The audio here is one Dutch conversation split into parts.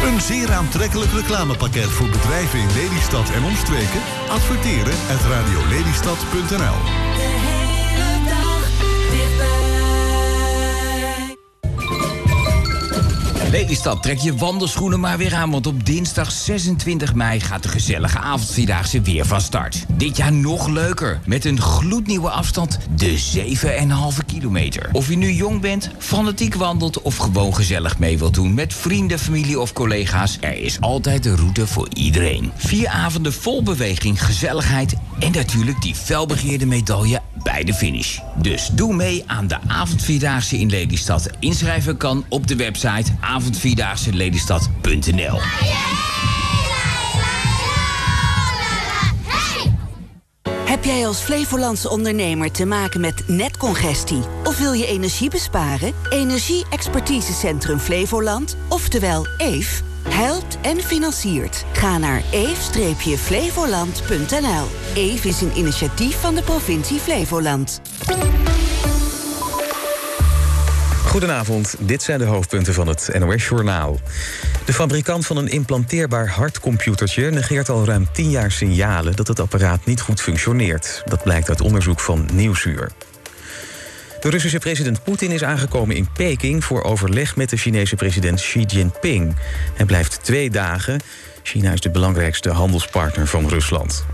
Een zeer aantrekkelijk reclamepakket voor bedrijven in Lelystad en omstreken? Adverteren @ radiolelystad.nl. Lelystad, trek je wandelschoenen maar weer aan, want op dinsdag 26 mei gaat de gezellige avondvierdaagse weer van start. Dit jaar nog leuker, met een gloednieuwe afstand, de 7,5 kilometer. Of je nu jong bent, fanatiek wandelt of gewoon gezellig mee wilt doen met vrienden, familie of collega's, er is altijd een route voor iedereen. 4 avonden vol beweging, gezelligheid en natuurlijk die felbegeerde medaille bij de finish. Dus doe mee aan de avondvierdaagse in Lelystad. Inschrijven kan op de website avondvierdaagselelystad.nl. Heb jij als Flevolandse ondernemer te maken met netcongestie? Of wil je energie besparen? Energie-expertisecentrum Flevoland, oftewel EEF, helpt en financiert. Ga naar eef-flevoland.nl. EEF is een initiatief van de provincie Flevoland. Goedenavond, dit zijn de hoofdpunten van het NOS-journaal. De fabrikant van een implanteerbaar hartcomputertje negeert al ruim 10 jaar signalen dat het apparaat niet goed functioneert. Dat blijkt uit onderzoek van Nieuwsuur. De Russische president Poetin is aangekomen in Peking voor overleg met de Chinese president Xi Jinping. Hij blijft 2 dagen. China is de belangrijkste handelspartner van Rusland.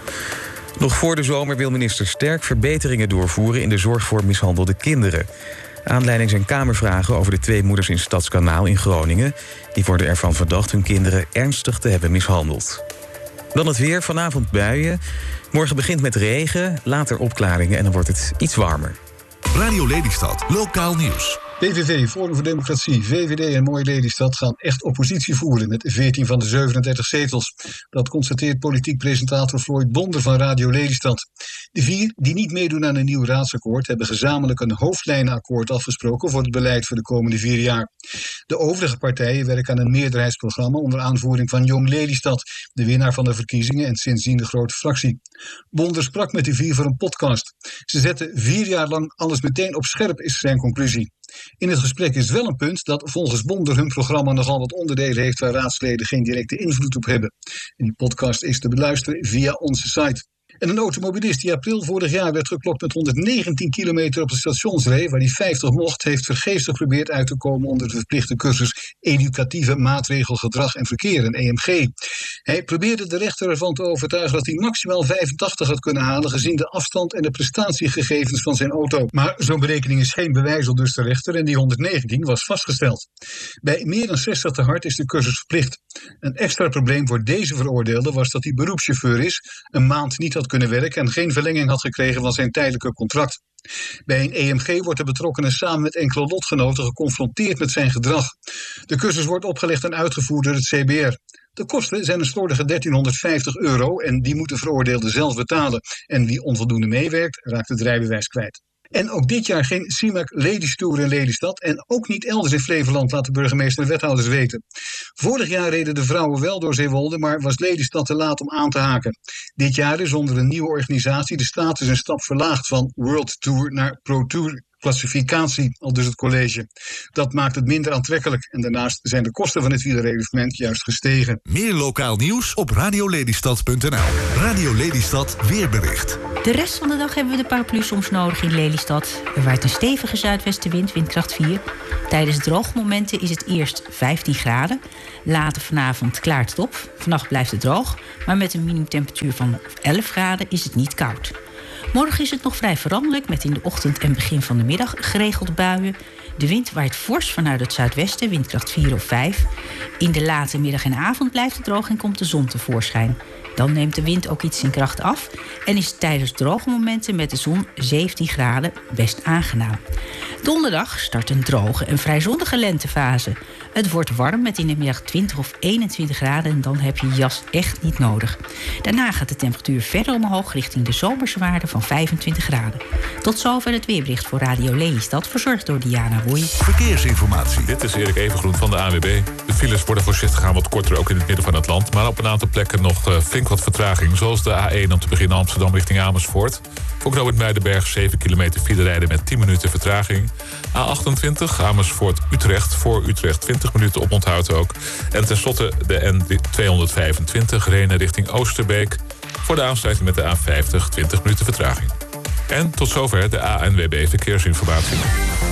Nog voor de zomer wil minister Sterk verbeteringen doorvoeren in de zorg voor mishandelde kinderen. Aanleiding zijn kamervragen over de 2 moeders in Stadskanaal in Groningen. Die worden ervan verdacht hun kinderen ernstig te hebben mishandeld. Dan het weer, vanavond buien. Morgen begint met regen, later opklaringen en dan wordt het iets warmer. Radio Lelystad, lokaal nieuws. PVV, Forum voor Democratie, VVD en Mooi Lelystad gaan echt oppositie voeren met 14 van de 37 zetels. Dat constateert politiek presentator Floyd Bonder van Radio Lelystad. De 4 die niet meedoen aan een nieuw raadsakkoord hebben gezamenlijk een hoofdlijnenakkoord afgesproken voor het beleid voor de komende 4 jaar. De overige partijen werken aan een meerderheidsprogramma onder aanvoering van Jong Lelystad, de winnaar van de verkiezingen en sindsdien de grote fractie. Bonder sprak met de 4 voor een podcast. Ze zetten 4 jaar lang alles meteen op scherp, is zijn conclusie. In het gesprek is wel een punt dat volgens Bonder hun programma nogal wat onderdelen heeft waar raadsleden geen directe invloed op hebben. En die podcast is te beluisteren via onze site. En een automobilist die april vorig jaar werd geklopt met 119 kilometer op de stationsree, waar hij 50 mocht, heeft vergeefs geprobeerd uit te komen onder de verplichte cursus Educatieve Maatregelgedrag en Verkeer, een EMG. Hij probeerde de rechter ervan te overtuigen dat hij maximaal 85 had kunnen halen gezien de afstand en de prestatiegegevens van zijn auto. Maar zo'n berekening is geen bewijs, dus de rechter, en die 119 was vastgesteld. Bij meer dan 60 te hard is de cursus verplicht. Een extra probleem voor deze veroordeelde was dat hij beroepschauffeur is, een maand niet had kunnen werken en geen verlenging had gekregen van zijn tijdelijke contract. Bij een EMG wordt de betrokkenen samen met enkele lotgenoten geconfronteerd met zijn gedrag. De cursus wordt opgelegd en uitgevoerd door het CBR. De kosten zijn een slordige €1350 en die moet de veroordeelde zelf betalen. En wie onvoldoende meewerkt, raakt het rijbewijs kwijt. En ook dit jaar geen CIMAC Ladies Tour in Lelystad en ook niet elders in Flevoland, laat de burgemeester en wethouders weten. Vorig jaar reden de vrouwen wel door Zeewolde, maar was Lelystad te laat om aan te haken. Dit jaar is onder een nieuwe organisatie de status een stap verlaagd van World Tour naar Pro Tour klassificatie, al dus het college. Dat maakt het minder aantrekkelijk en daarnaast zijn de kosten van het wielerreglement juist gestegen. Meer lokaal nieuws op radiolelystad.nl. Radio Lelystad weerbericht. De rest van de dag hebben we de paraplu soms nodig in Lelystad. Er waait een stevige zuidwestenwind, windkracht 4. Tijdens droogmomenten is het eerst 15 graden. Later vanavond klaart het op. Vannacht blijft het droog, maar met een minimumtemperatuur van 11 graden is het niet koud. Morgen is het nog vrij veranderlijk met in de ochtend en begin van de middag geregeld buien. De wind waait fors vanuit het zuidwesten, windkracht 4 of 5. In de late middag en avond blijft het droog en komt de zon tevoorschijn. Dan neemt de wind ook iets in kracht af en is het tijdens droge momenten met de zon 17 graden best aangenaam. Donderdag start een droge en vrij zonnige lentefase. Het wordt warm met in de middag 20 of 21 graden en dan heb je jas echt niet nodig. Daarna gaat de temperatuur verder omhoog richting de zomerse waarde van 25 graden. Tot zover het weerbericht voor Radio Lelystad, verzorgd door Diana Woei. Verkeersinformatie. Dit is Erik Evengroen van de ANWB. De files worden voorzichtig gaan wat korter, ook in het midden van het land. Maar op een aantal plekken nog flink wat vertraging. Zoals de A1 om te beginnen Amsterdam richting Amersfoort. Voor knooppunt Muidenberg 7 kilometer file rijden met 10 minuten vertraging. A28 Amersfoort-Utrecht voor Utrecht 20 20 minuten oponthoud ook. En tenslotte de N225 Rhenen richting Oosterbeek. Voor de aansluiting met de A50 20 minuten vertraging. En tot zover de ANWB Verkeersinformatie.